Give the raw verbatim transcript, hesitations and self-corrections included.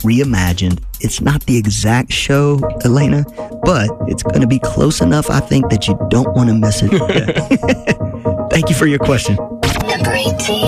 reimagined. It's not the exact show, Elena, but it's going to be close enough, I think, that you don't want to miss it. Thank you for your question. Number eighteen.